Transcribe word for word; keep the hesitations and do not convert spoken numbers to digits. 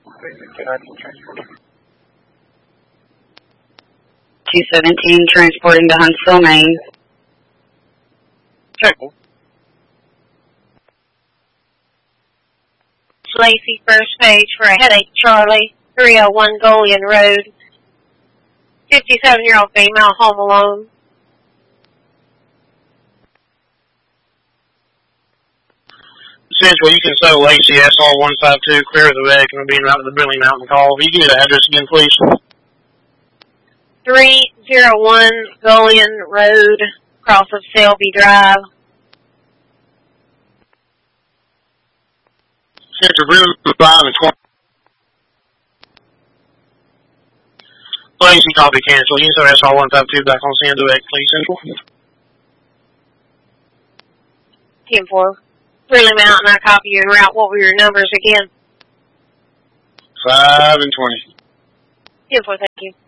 two seventeen, transporting to Huntsville, Maine. Check. Lacey, first page for a headache, Charlie, three oh one Golian Road. fifty-seven-year-old female, home alone. Central, you can say Lacey, S R one five two, clear of the wreck, and we'll be right to the Billy Mountain call. Will you give me the address again, please? three oh one Golian Road, cross of Selby Drive. Central, room five and twenty. Lacey, copy cancel. You can say S R one five two back on Sand Direct, please, Central. ten four. Billy Mountain, I copy you en route. What were your numbers again? five and twenty. ten four, thank you.